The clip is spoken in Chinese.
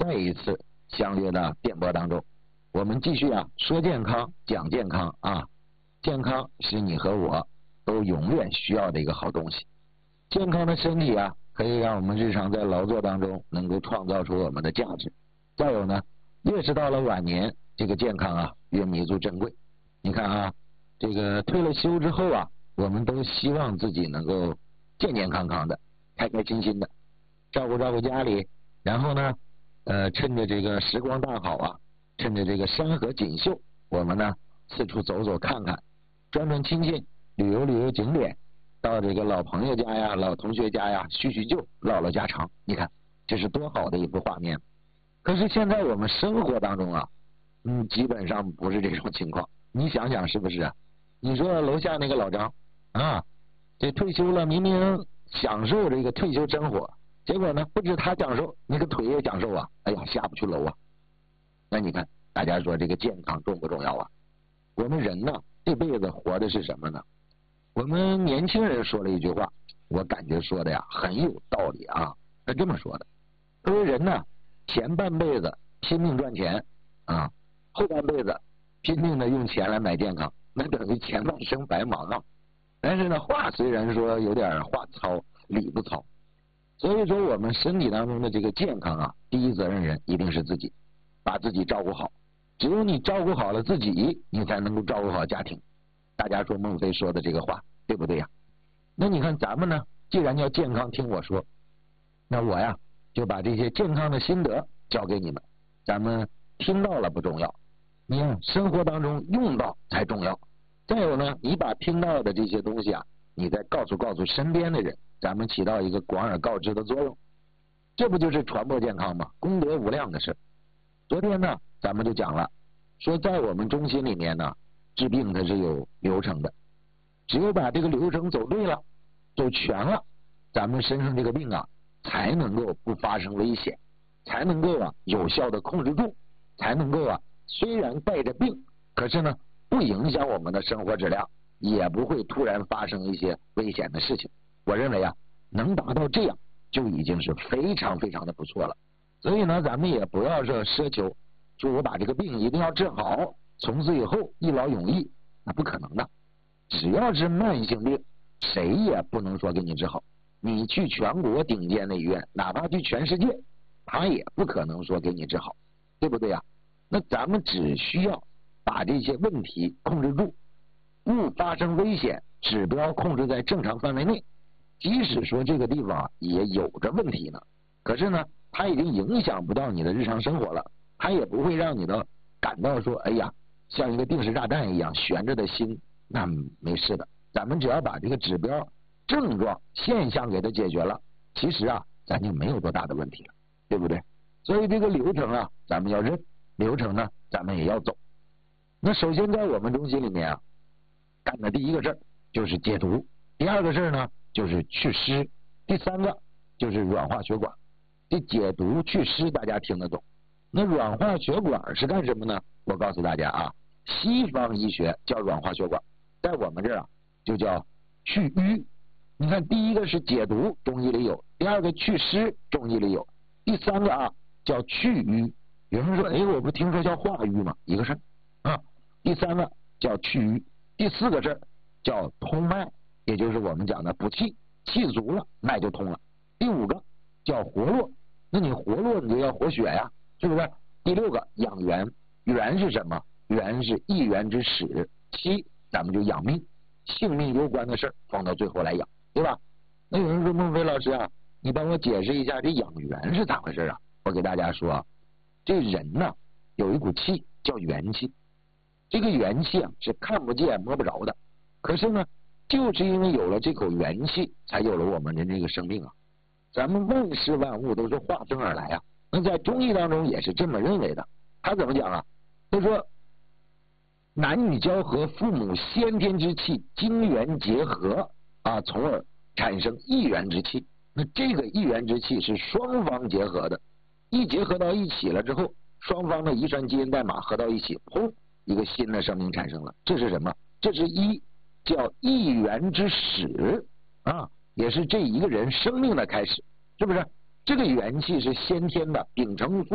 再一次相约的电波当中，我们继续说健康，讲健康健康是你和我都永远需要的一个好东西。健康的身体可以让我们日常在劳作当中能够创造出我们的价值。再有呢，越是到了晚年，这个健康越弥足珍贵。你看这个退了休之后我们都希望自己能够健健康康的，开开心心的，照顾照顾家里，然后呢趁着这个时光大好趁着这个山河锦绣，我们呢四处走走看看，转转亲戚，旅游景点，到这个老朋友家老同学家叙旧，唠唠家常。你看这是多好的一幅画面。可是现在我们生活当中基本上不是这种情况。你想想是不是你说楼下那个老张这退休了，明明享受这个退休生活，结果呢不止他享受，那个腿也享受哎呀，下不去楼那你看大家说这个健康重不重要我们人呢这辈子活的是什么呢？我们年轻人说了一句话，我感觉说的很有道理他这么说的，他说人呢前半辈子拼命赚钱后半辈子拼命的用钱来买健康，那等于前半生白忙但是呢话虽然说有点话糙理不糙，所以说我们身体当中的这个健康第一责任人一定是自己，把自己照顾好。只有你照顾好了自己，你才能够照顾好家庭。大家说孟非说的这个话对不对那你看咱们呢，既然要健康听我说，那我就把这些健康的心得教给你们。咱们听到了不重要，你生活当中用到才重要。再有呢，你把听到的这些东西你再告诉身边的人，咱们起到一个广而告之的作用，这不就是传播健康吗？功德无量的事。昨天呢咱们就讲了，说在我们中心里面呢，治病它是有流程的，只有把这个流程走对了，走全了，咱们身上这个病才能够不发生危险，才能够有效的控制住，才能够虽然带着病，可是呢不影响我们的生活质量，也不会突然发生一些危险的事情。我认为能达到这样就已经是非常非常的不错了。所以呢咱们也不要说奢求，就我把这个病一定要治好，从此以后一劳永逸，那不可能的。只要是慢性病，谁也不能说给你治好。你去全国顶尖的医院，哪怕去全世界，他也不可能说给你治好，对不对那咱们只需要把这些问题控制住，不发生危险，指标控制在正常范围内。即使说这个地方也有着问题呢，可是呢它已经影响不到你的日常生活了，它也不会让你的感到说哎呀像一个定时炸弹一样悬着的心，那没事的。咱们只要把这个指标症状现象给它解决了，其实咱就没有多大的问题了，对不对？所以这个流程咱们要认，流程呢咱们也要走。那首先在我们中心里面干的第一个事儿就是解毒，第二个事儿呢就是祛湿，第三个就是软化血管。这解毒祛湿大家听得懂，那软化血管是干什么呢？我告诉大家西方医学叫软化血管，在我们这儿就叫祛瘀。你看第一个是解毒，中医里有；第二个祛湿，中医里有；第三个叫祛瘀。有人说我不听说叫化瘀吗？一个事儿第三个叫祛瘀，第四个事儿叫通脉，也就是我们讲的补气，气足了脉就通了。第五个叫活络，那你活络你就要活血是不是？第六个养元，元是什么？元是一元之始，七咱们就养命，性命攸关的事儿放到最后来养，对吧？那有人说孟非老师你帮我解释一下这养元是咋回事我给大家说这人呢有一股气叫元气，这个元气是看不见摸不着的，可是呢就是因为有了这口元气，才有了我们人这个生命咱们万事万物都是化生而来那在中医当中也是这么认为的。他怎么讲他说男女交合，父母先天之气精元结合从而产生一元之气。那这个一元之气是双方结合的，一结合到一起了之后，双方的遗传基因代码合到一起，砰，一个新的生命产生了。这是什么？这是叫一元之始也是这一个人生命的开始，是不是？这个元气是先天的，秉承